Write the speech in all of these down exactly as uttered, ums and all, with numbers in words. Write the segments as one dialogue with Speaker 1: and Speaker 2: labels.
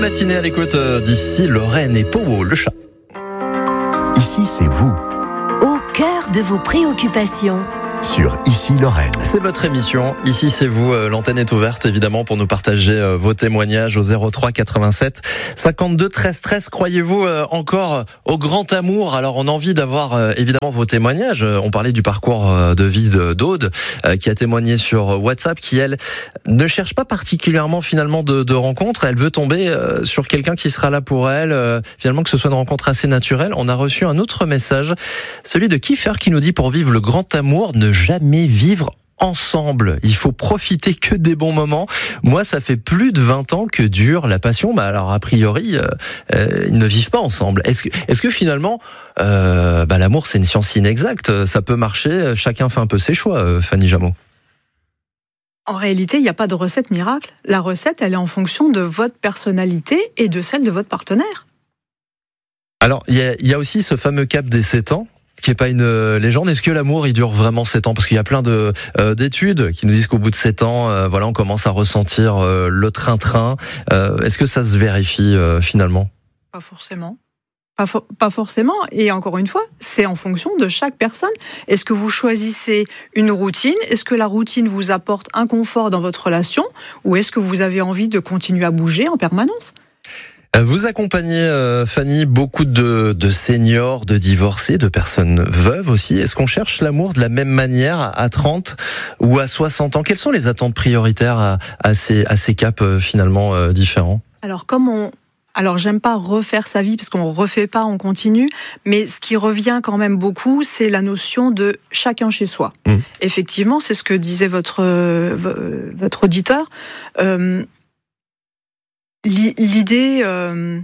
Speaker 1: matinée à l'écoute d'ici Lorraine et Powo, le chat.
Speaker 2: Ici, c'est vous.
Speaker 3: Au cœur de vos préoccupations.
Speaker 2: Sur Ici Lorraine.
Speaker 1: C'est votre émission. Ici, c'est vous. L'antenne est ouverte, évidemment, pour nous partager vos témoignages au zéro trois quatre-vingt-sept cinquante-deux treize treize. Croyez-vous encore au grand amour? Alors, on a envie d'avoir, évidemment, vos témoignages. On parlait du parcours de vie d'Aude, qui a témoigné sur WhatsApp, qui, elle, ne cherche pas particulièrement, finalement, de, de rencontres. Elle veut tomber sur quelqu'un qui sera là pour elle. Finalement, que ce soit une rencontre assez naturelle. On a reçu un autre message, celui de Kiefer, qui nous dit, pour vivre le grand amour, ne jamais vivre ensemble. Il faut profiter que des bons moments. Moi, ça fait plus de vingt ans que dure la passion. Bah alors, a priori, euh, euh, ils ne vivent pas ensemble. Est-ce que, est-ce que finalement, euh, bah, l'amour, c'est une science inexacte? Ça peut marcher, chacun fait un peu ses choix, euh, Fanny Jameau.
Speaker 4: En réalité, il n'y a pas de recette miracle. La recette, elle est en fonction de votre personnalité et de celle de votre partenaire.
Speaker 1: Alors, il y a, y a aussi ce fameux cap des sept ans, qui est pas une euh, légende. Est-ce que l'amour, il dure vraiment sept ans? Parce qu'il y a plein de euh, d'études qui nous disent qu'au bout de sept ans, euh, voilà, on commence à ressentir euh, le train-train. Euh, est-ce que ça se vérifie euh, finalement?
Speaker 4: Pas forcément. Pas, for- pas forcément. Et encore une fois, c'est en fonction de chaque personne. Est-ce que vous choisissez une routine? Est-ce que la routine vous apporte un confort dans votre relation? Ou est-ce que vous avez envie de continuer à bouger en permanence?
Speaker 1: Vous accompagnez, euh, Fanny, beaucoup de, de seniors, de divorcés, de personnes veuves aussi. Est-ce qu'on cherche l'amour de la même manière à trente ou à soixante ans? Quelles sont les attentes prioritaires à, à, ces, à ces caps euh, finalement euh, différents?
Speaker 4: Alors, comme on... Alors, j'aime pas refaire sa vie parce qu'on refait pas, on continue. Mais ce qui revient quand même beaucoup, c'est la notion de chacun chez soi. Mmh. Effectivement, c'est ce que disait votre, euh, votre auditeur. Euh, L'idée... Euh,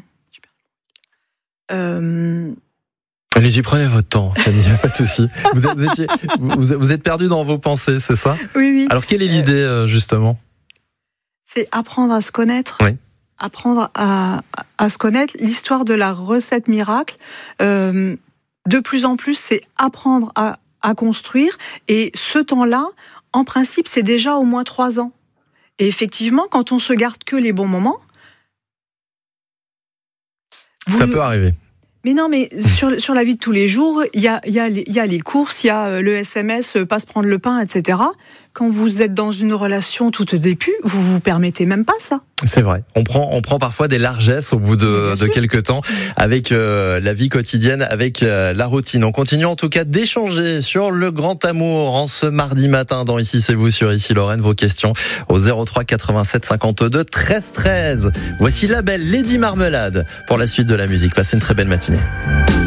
Speaker 4: euh,
Speaker 1: Allez-y, prenez votre temps, Fanny, pas de souci. Vous, vous, étiez, vous, vous êtes perdu dans vos pensées, c'est ça?
Speaker 4: Oui, oui.
Speaker 1: Alors, quelle est l'idée, justement?
Speaker 4: C'est apprendre à se connaître.
Speaker 1: Oui.
Speaker 4: Apprendre à, à se connaître. L'histoire de la recette miracle, euh, de plus en plus, c'est apprendre à, à construire. Et ce temps-là, en principe, c'est déjà au moins trois ans. Et effectivement, quand on se garde que les bons moments, Vous...
Speaker 1: Ça peut arriver.
Speaker 4: Mais non, mais sur, sur la vie de tous les jours, il y a, y, a, y a les courses, il y a le S M S, pas se prendre le pain, et cetera. Quand vous êtes dans une relation tout au début, vous vous permettez même pas ça.
Speaker 1: C'est vrai. On prend, on prend parfois des largesses au bout de, de quelques temps avec euh, la vie quotidienne, avec euh, la routine. On continue en tout cas d'échanger sur le grand amour en ce mardi matin dans Ici c'est vous sur Ici Lorraine. Vos questions au zéro trois quatre-vingt-sept cinquante-deux treize treize. Voici la belle Lady Marmelade pour la suite de la musique. Passez une très belle matinée.